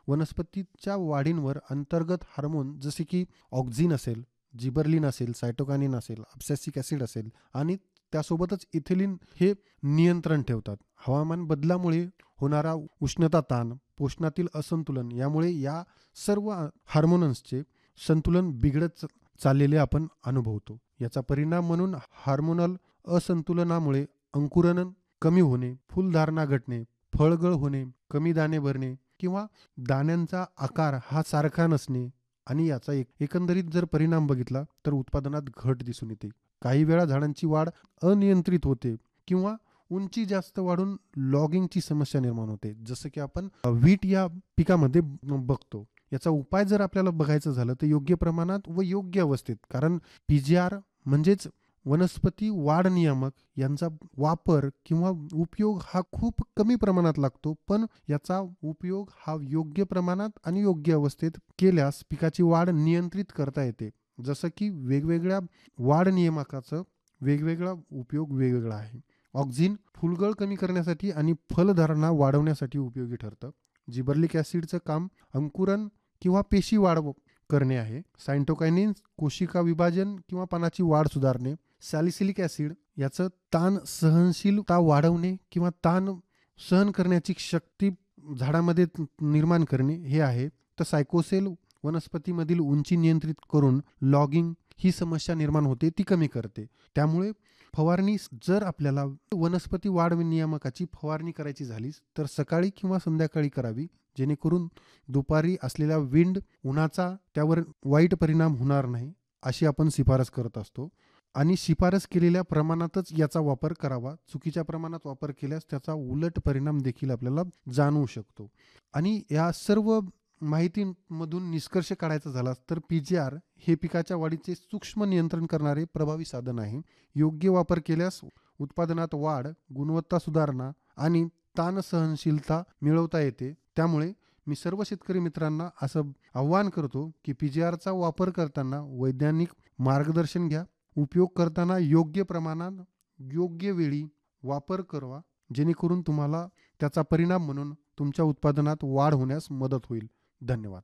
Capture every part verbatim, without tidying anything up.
वनस्पतीच्या वाढींवर अंतर्गत हार्मोन जसे की ऑक्झिन असेल, जिबर्लिन असेल, सायटोकायनिन असेल, अब्सिसिक ॲसिड असेल आणि त्यासोबतच इथिलीन हे नियंत्रण ठेवतात. हवामान बदलामुळे होणारा उष्णता ताण, पोषणातील असंतुलन यामुळे या सर्व हार्मोन्सचे संतुलन बिघडत चाललेले आपण अनुभवतो. याचा परिणाम म्हणून हार्मोनल असंतुलनामुळे अंकुरण कमी होणे, फुलधारणा घटणे, फळगळ होणे, कमी दाणे भरणे किंवा दाण्यांचा आकार हा सारखा नसणे आणि याचा एक एकंदरीत जर परिणाम बघितला तर उत्पादनात घट दिसून येते. काही वेळा झाडांची वाढ अनियंत्रित होते किंवा उंची जास्त वाढून लॉगिंगची समस्या निर्माण होते, जसं की आपण वीट या पिकामध्ये बघतो. याचा उपाय जर आपल्याला बघायचं झालं तर योग्य प्रमाणात व योग्य अवस्थेत, कारण पी जी आर म्हणजेच वनस्पती वाढ नियामक यांचा वापर किंवा उपयोग हा खूप कमी प्रमाणात लागतो, पण याचा उपयोग हा योग्य प्रमाणात आणि योग्य अवस्थेत केल्यास पिकाची वाढ नियंत्रित करता येते. जसं की वेगवेगळ्या वाढ नियामकाचं वेगवेगळा उपयोग वेगवेगळा आहे. ऑक्झिन फुलगळ कमी करण्यासाठी आणि फलधारणा वाढवण्यासाठी उपयोगी ठरतं. जिबर्लिक ॲसिडचं काम अंकुरण किंवा पेशी वाढ करणे आहे. सायटोकायनिन कोशिका विभाजन किंवा पानाची वाढ सुधारणे. सॅलिसिलिक ॲसिड याचं ताण सहनशीलता वाढवणे किंवा ताण सहन करण्याची शक्ती झाडामध्ये निर्माण करणे हे आहे. तर सायकोसेल वनस्पतीमधील उंची नियंत्रित करून लॉगिंग ही समस्या निर्माण होते ती कमी करते. त्यामुळे फवारणी जर आपल्याला वनस्पती वाढ नियामकाची फवारणी करायची झालीच तर सकाळी किंवा संध्याकाळी करावी, जेणेकरून दुपारी असलेला विंड उन्हाचा त्यावर वाईट परिणाम होणार नाही अशी आपण शिफारस करत असतो. आणि शिफारस केलेल्या प्रमाणातच याचा वापर करावा. चुकीच्या प्रमाणात वापर केल्यास त्याचा उलट परिणाम देखील आपल्याला जाणवू शकतो. आणि या सर्व माहितीमधून निष्कर्ष काढायचा झाला तर पी जी आर हे पिकाच्या वाढीचे सूक्ष्म नियंत्रण करणारे प्रभावी साधन आहे. योग्य वापर केल्यास उत्पादनात वाढ, गुणवत्ता सुधारणा आणि ताण सहनशीलता मिळवता येते. त्यामुळे मी सर्व शेतकरी मित्रांना असं आव्हान करतो की पी जी आरचा वापर करताना वैज्ञानिक मार्गदर्शन घ्या. उपयोग करताना योग्य प्रमाणात योग्य वेळी वापर करावा, जेणेकरून तुम्हाला त्याचा परिणाम म्हणून तुमच्या उत्पादनात वाढ होण्यास मदत होईल. धन्यवाद.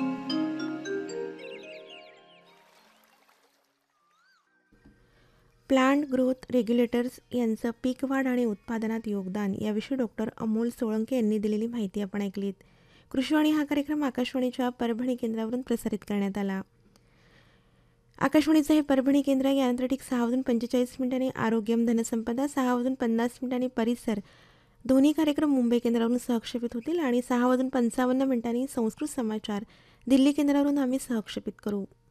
प्लांट ग्रोथ रेग्युलेटर्स यांचं पीक वाढ आणि उत्पादनात योगदान याविषयी डॉक्टर अमोल सोळंके यांनी दिलेली माहिती आपण ऐकलीत. कृषीवाणी हा कार्यक्रम आकाशवाणीच्या परभणी केंद्रावरून प्रसारित करण्यात आला. आकाशवाणीचं हे परभणी केंद्र यानंतर ठीक सहा वाजून पंचेचाळीस मिनिटांनी आरोग्यम धनसंपदा, सहा वाजून पन्नास मिनिटांनी परिसर दोन्ही कार्यक्रम मुंबई केंद्रावरून सहक्षेपित होतील आणि सहा वाजून पंचावन्न मिनिटांनी संस्कृत समाचार दिल्ली केंद्रावरून आम्ही सहक्षेपित करू.